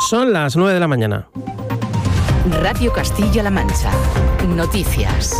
Son las 9 de la mañana. Radio Castilla-La Mancha. Noticias.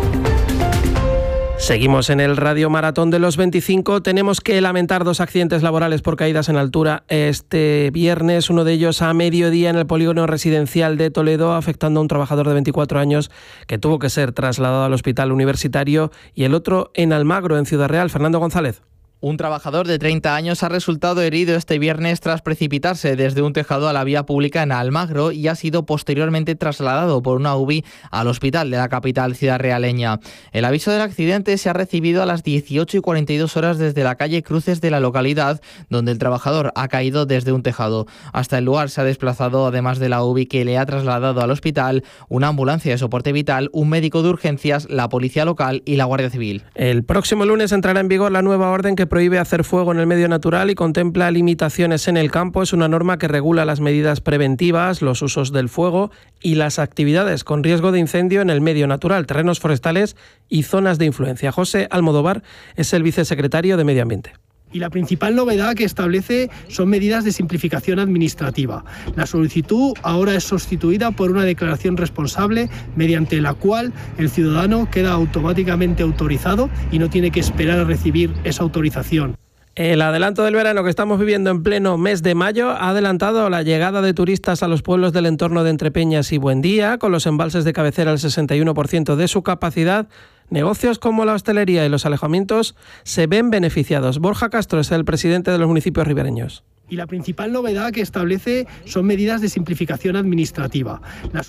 Seguimos en el Radio Maratón de los 25. Tenemos que lamentar 2 accidentes laborales por caídas en altura este viernes. Uno de ellos a mediodía en el polígono residencial de Toledo, afectando a un trabajador de 24 años que tuvo que ser trasladado al hospital universitario, y el otro en Almagro, en Ciudad Real. Fernando González. Un trabajador de 30 años ha resultado herido este viernes tras precipitarse desde un tejado a la vía pública en Almagro y ha sido posteriormente trasladado por una UBI al hospital de la capital ciudadrealeña. El aviso del accidente se ha recibido a las 18:42 desde la calle Cruces de la localidad, donde el trabajador ha caído desde un tejado. Hasta el lugar se ha desplazado, además de la UBI que le ha trasladado al hospital, una ambulancia de soporte vital, un médico de urgencias, la policía local y la Guardia Civil. El próximo lunes entrará en vigor la nueva orden que prohíbe hacer fuego en el medio natural y contempla limitaciones en el campo. Es una norma que regula las medidas preventivas, los usos del fuego y las actividades con riesgo de incendio en el medio natural, terrenos forestales y zonas de influencia. José Almodóvar es el vicesecretario de Medio Ambiente. Y la principal novedad que establece son medidas de simplificación administrativa. La solicitud ahora es sustituida por una declaración responsable mediante la cual el ciudadano queda automáticamente autorizado y no tiene que esperar a recibir esa autorización. El adelanto del verano que estamos viviendo en pleno mes de mayo ha adelantado la llegada de turistas a los pueblos del entorno de Entrepeñas y Buendía, con los embalses de cabecera al 61% de su capacidad. Negocios como la hostelería y los alojamientos se ven beneficiados. Borja Castro es el presidente de los municipios ribereños. Y la principal novedad que establece son medidas de simplificación administrativa.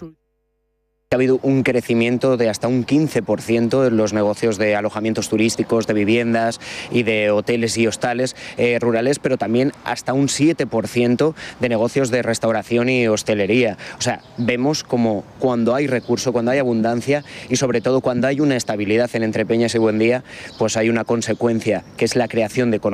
Ha habido un crecimiento de hasta un 15% en los negocios de alojamientos turísticos, de viviendas y de hoteles y hostales rurales, pero también hasta un 7% de negocios de restauración y hostelería. O sea, vemos como cuando hay recurso, cuando hay abundancia y sobre todo cuando hay una estabilidad en Entrepeñas y Buendía, pues hay una consecuencia que es la creación de economía.